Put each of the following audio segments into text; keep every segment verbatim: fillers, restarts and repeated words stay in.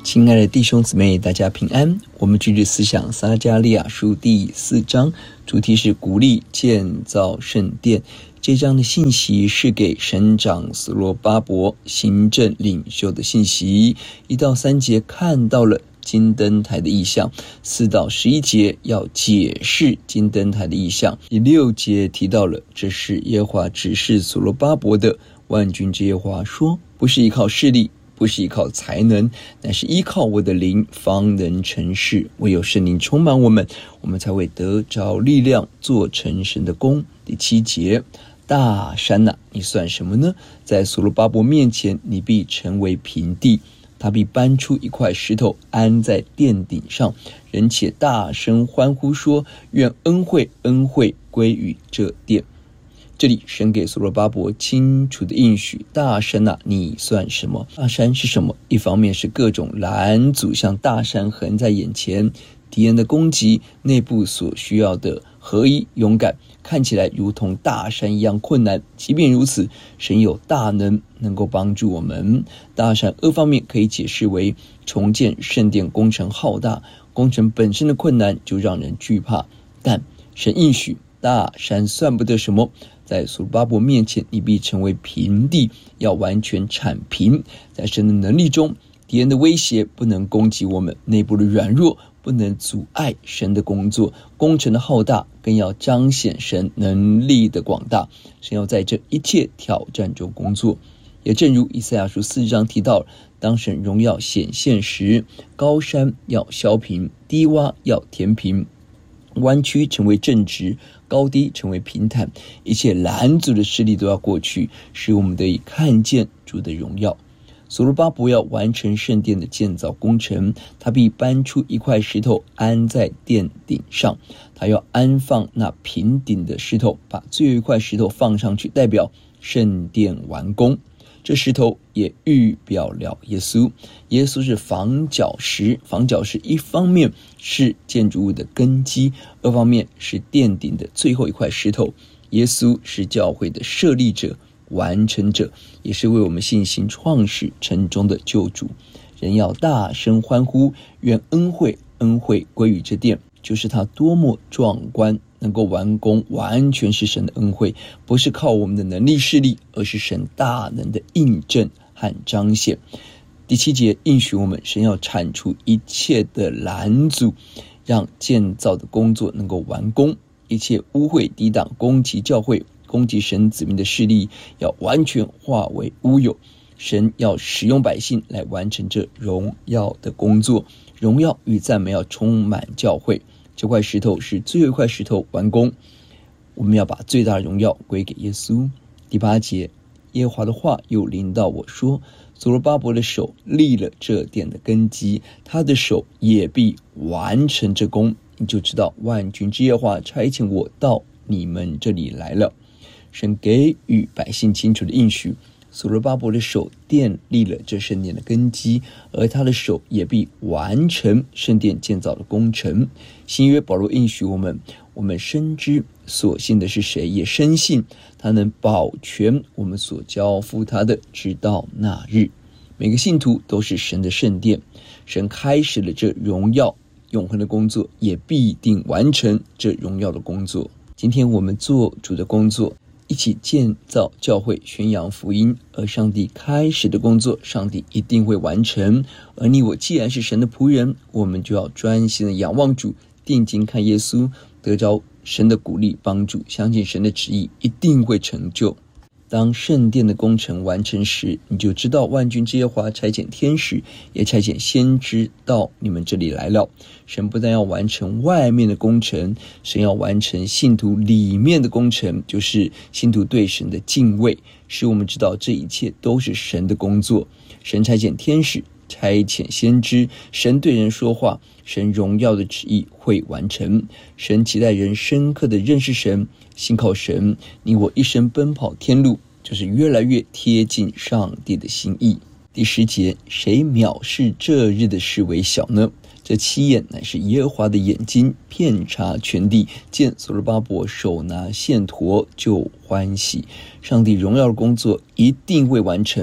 亲爱的弟兄姊妹，大家平安。我们继续思想撒迦利亚书第四章，主题是鼓励建造圣殿。这章的信息是给省长所罗巴伯行政领袖的信息。一到三节看到了金灯台的意象，四到十一节要解释金灯台的意象。第六节提到了这是耶和华指示所罗巴伯的，万军之耶和华说，不是依靠势力，不是依靠才能，乃是依靠我的灵方能成事。唯有圣灵充满我们，我们才会得着力量，做成神的工。第七节，大山啊，你算什么呢？在所罗巴伯面前，你必成为平地。他必搬出一块石头，安在殿顶上，人且大声欢呼说，愿恩惠恩惠归于这殿。这里神给所罗巴伯清楚的应许，大山啊，你算什么？大山是什么？一方面是各种拦阻像大山横在眼前，敌人的攻击，内部所需要的合一勇敢，看起来如同大山一样困难。即便如此，神有大能能够帮助我们。大山二方面可以解释为重建圣殿工程浩大，工程本身的困难就让人惧怕，但神应许大山算不得什么，在所罗巴伯面前，你必成为平地，要完全铲平。在神的能力中，敌人的威胁不能攻击我们，内部的软弱不能阻碍神的工作。工程的浩大更要彰显神能力的广大。神要在这一切挑战中工作。也正如以赛亚书四章提到，当神荣耀显现时，高山要削平，低洼要填平，弯曲成为正直，高低成为平坦，一切拦阻的势力都要过去，使我们得以看见主的荣耀。所罗巴伯要完成圣殿的建造工程，他必搬出一块石头，安在殿顶上。他要安放那平顶的石头，把最后一块石头放上去，代表圣殿完工。这石头也预表了耶稣，耶稣是房角石，房角石一方面是建筑物的根基，二方面是殿顶的最后一块石头。耶稣是教会的设立者、完成者，也是为我们信心创始成终的救主。人要大声欢呼，愿恩惠恩惠归于这殿。就是他多么壮观，能够完工，完全是神的恩惠，不是靠我们的能力势力，而是神大能的印证和彰显。第七节应许我们，神要铲除一切的拦阻，让建造的工作能够完工，一切污秽抵挡攻击教会、攻击神子民的势力要完全化为乌有。神要使用百姓来完成这荣耀的工作，荣耀与赞美要充满教会。这块石头是最后一块石头完工，我们要把最大的荣耀归给耶稣。第八节，耶和华的话又临到我说，所罗巴伯的手立了这殿的根基，他的手也必完成这工。你就知道万军之耶和华差遣我到你们这里来了。神给予百姓清楚的应许，所罗巴伯的手奠立了这圣殿的根基，而他的手也必完成圣殿建造的工程。新约保罗应许我们，我们深知所信的是谁，也深信他能保全我们所交付他的，直到那日。每个信徒都是神的圣殿，神开始了这荣耀永恒的工作，也必定完成这荣耀的工作。今天我们做主的工作，一起建造教会，宣扬福音，而上帝开始的工作，上帝一定会完成。而你我既然是神的仆人，我们就要专心的仰望主，定睛看耶稣，得着神的鼓励帮助，相信神的旨意一定会成就。当圣殿的工程完成时，你就知道万军之耶和华差遣天使，也差遣先知到你们这里来了。神不但要完成外面的工程，神要完成信徒里面的工程，就是信徒对神的敬畏，使我们知道这一切都是神的工作。神差遣天使，差遣先知，神对人说话，神荣耀的旨意会完成。神期待人深刻的认识神，信靠神，你我一生奔跑天路，就是越来越贴近上帝的心意。第十节，谁藐视这日的事为小呢？这七眼乃是耶和华的眼睛，遍察全地，见所罗巴伯手拿线砣就欢喜。上帝荣耀的工作一定会完成，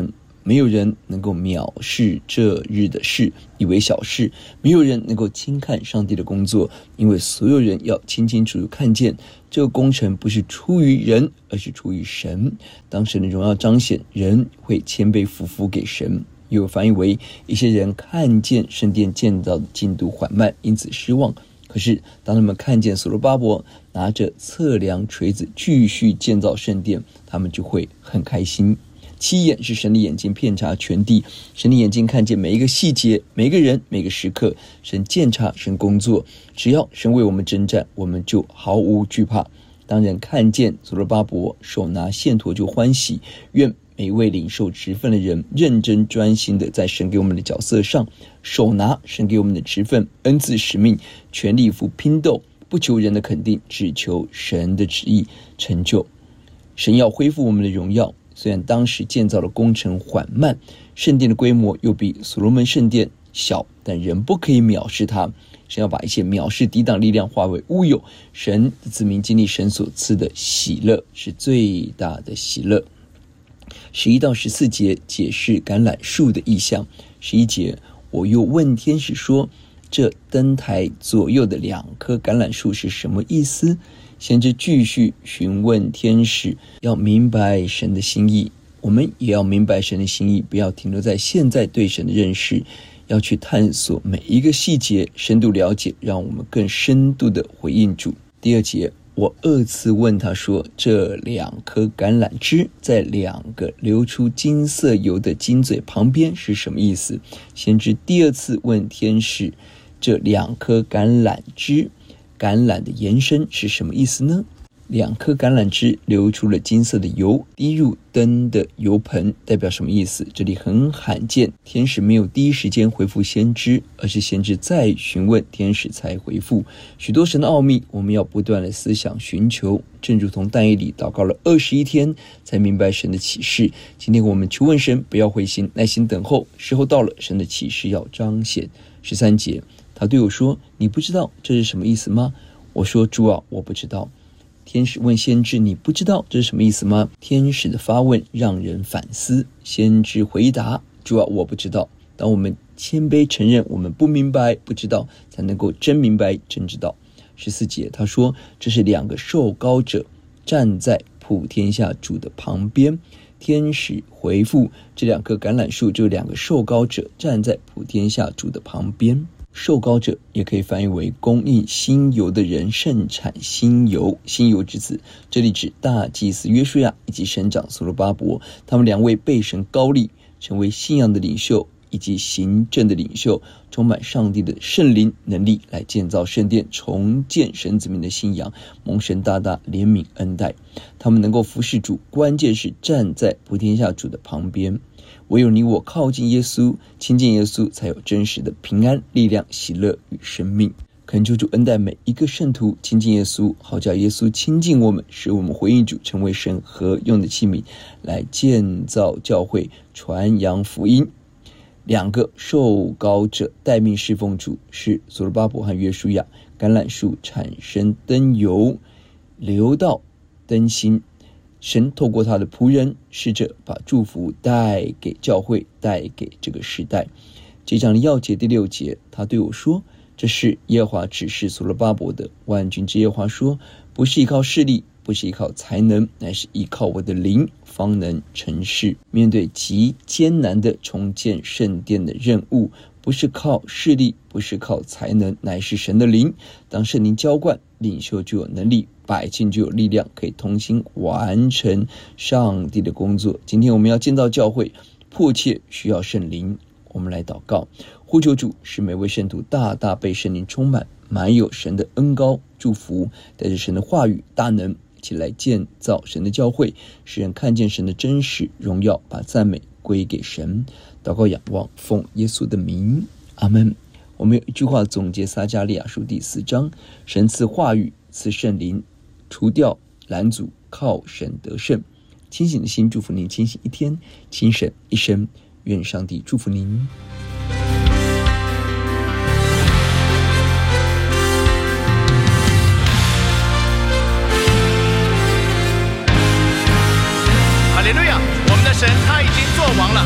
没有人能够藐视这日的事，以为小事；没有人能够轻看上帝的工作，因为所有人要清清楚楚看见，这个工程不是出于人，而是出于神。当神的荣耀彰显，人会谦卑服服给神。又翻译为一些人看见圣殿建造的进度缓慢，因此失望。可是当他们看见所罗巴伯拿着测量锤子继续建造圣殿，他们就会很开心。七眼是神的眼睛，遍察全地，神的眼睛看见每一个细节，每一个人，每个时刻，神鉴察，神工作。只要神为我们征战，我们就毫无惧怕。当人看见所罗巴伯手拿线砣就欢喜，愿每一位领受职分的人认真专心的在神给我们的角色上，手拿神给我们的职分、恩赐、使命，全力以赴拼斗，不求人的肯定，只求神的旨意成就。神要恢复我们的荣耀，虽然当时建造的工程缓慢，圣殿的规模又比所罗门圣殿小，但人不可以藐视它。神要把一切藐视抵挡力量化为乌有，神的子民经历神所赐的喜乐，是最大的喜乐。十一到十四节解释橄榄树的意象。十一节，我又问天使说，这灯台左右的两棵橄榄树是什么意思？先知继续询问天使，要明白神的心意。我们也要明白神的心意，不要停留在现在对神的认识，要去探索每一个细节，深度了解，让我们更深度的回应主。第二节，我二次问他说，这两颗橄榄枝在两个流出金色油的金嘴旁边是什么意思？先知第二次问天使，这两颗橄榄枝，橄榄的延伸是什么意思呢？两颗橄榄枝流出了金色的油，滴入灯的油盆，代表什么意思？这里很罕见，天使没有第一时间回复先知，而是先知再询问天使才回复。许多神的奥秘，我们要不断的思想寻求，正如同但以理祷告了二十一天才明白神的启示。今天我们求问神，不要灰心，耐心等候，时候到了，神的启示要彰显。十三节，他对我说，你不知道这是什么意思吗？我说，主啊，我不知道。天使问先知，你不知道这是什么意思吗？天使的发问让人反思。先知回答，主啊，我不知道。当我们谦卑承认我们不明白不知道，才能够真明白真知道。十四节，他说，这是两个受膏者站在普天下主的旁边。天使回复，这两棵橄榄树就两个受膏者站在普天下主的旁边。受膏者也可以翻译为供应新油的人，盛产新油，新油之子，这里指大祭司约书亚以及省长所罗巴伯，他们两位被神膏立，成为信仰的领袖以及行政的领袖，充满上帝的圣灵能力来建造圣殿，重建神子民的信仰，蒙神大大怜悯恩待。他们能够服侍主，关键是站在普天下主的旁边。唯有你我靠近耶稣，亲近耶稣，才有真实的平安、力量、喜乐与生命。恳求主恩待每一个圣徒亲近耶稣，好叫耶稣亲近我们，使我们回应主，成为神合用的器皿，来建造教会，传扬福音。两个受膏者待命侍奉主，是所罗巴伯和约书亚。橄榄树产生灯油，流到灯芯，神透过他的仆人使者，把祝福带给教会，带给这个时代。这章的要节第六节，他对我说，这是耶和华指示所罗巴伯的。万军之耶和华说，不是依靠势力，不是依靠才能，乃是依靠我的灵，方能成事。面对极艰难的重建圣殿的任务，不是靠势力，不是靠才能，乃是神的灵。当圣灵浇灌，领袖就有能力，百姓就有力量，可以同心完成上帝的工作。今天我们要建造教会，迫切需要圣灵。我们来祷告，呼求主，使每位圣徒大大被圣灵充满，满有神的恩膏祝福，带着神的话语大能，一起来建造神的教会，使人看见神的真实荣耀，把赞美归给神。祷告仰望，奉耶稣的名，阿们。我们有一句话总结撒迦利亚书第四章，神赐话语，赐圣灵，除掉拦阻，靠神得胜。清醒的心祝福您清醒一天，清神一生。愿上帝祝福您。 哈利路亚！我们的神他已经做王了，